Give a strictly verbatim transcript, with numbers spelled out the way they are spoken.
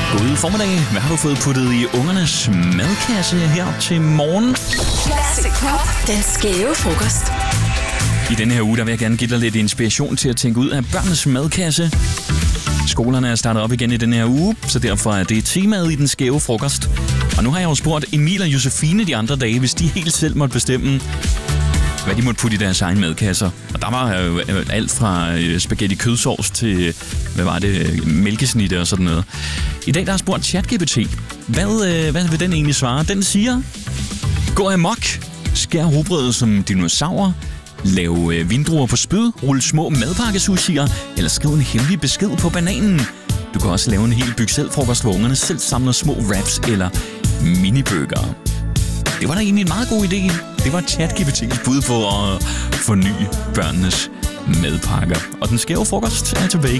God formiddag. Hvad har du fået puttet i ungernes madkasse her til morgen? Classic Pop. Den skæve frokost. I denne her uge, der vil jeg gerne give dig lidt inspiration til at tænke ud af børnenes madkasse. Skolerne er startet op igen i denne her uge, så derfor er det temaet i den skæve frokost. Og nu har jeg jo spurgt Emil og Josefine de andre dage, hvis de helt selv måtte bestemme, hvad de måtte putte i deres egen madkasser. Og der var jo alt fra spaghetti kødsovs til, hvad var det, mælkesnitte og sådan noget. I dag der har jeg spurgt ChatGPT. Hvad, hvad vil den egentlig svare? Den siger, gå amok, skær rugbrødet som dinosaurer, lav vindruer på spyd, rulle små madpakkesushier, eller skriv en hemmelig besked på bananen. Du kan også lave en hel byg selv frokost, hvor ungerne selv samler små wraps eller minibøger. Det var da egentlig en meget god idé. Det var ChatGPT's bud på at forny børnenes madpakker. Og den skæve frokost er tilbage.